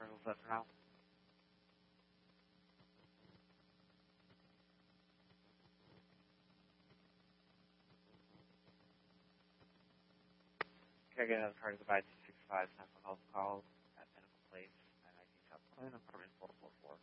Colonel Zethrow. Can I get another card of the by 265 Central Health calls at Pinnacle Place, 19 South Clinton, apartment 444.